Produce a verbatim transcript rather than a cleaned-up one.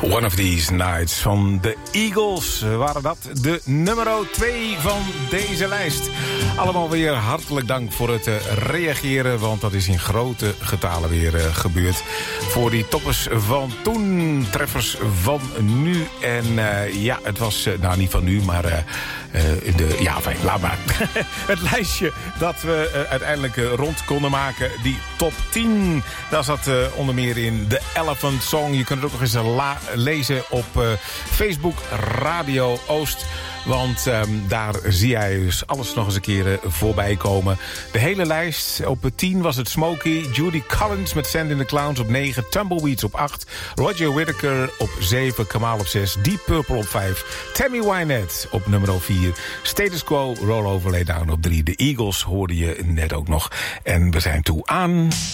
One of These Nights van de Eagles waren dat. De nummer twee van deze lijst. Allemaal weer hartelijk dank voor het reageren, want dat is in grote getalen weer gebeurd. Voor die toppers van toen, treffers van nu. En uh, ja, het was, uh, nou niet van nu, maar uh, uh, de, ja, fijn, laat maar. Het lijstje dat we uh, uiteindelijk uh, rond konden maken, die top tien. Daar zat uh, onder meer in The Elephant Song. Je kunt het ook nog eens la- lezen op uh, Facebook Radio Oost. Want um, daar zie jij dus alles nog eens een keer uh, voorbij komen. De hele lijst. Op tien was het Smokey. Judy Collins met Sand in the Clowns op negen. Tumbleweeds op acht. Roger Whittaker op zeven. Kamal op zes. Deep Purple op vijf. Tammy Wynette op nummer vier. Status Quo, Roll Over Lay Down op drie. De Eagles hoorde je net ook nog. En we zijn toe aan...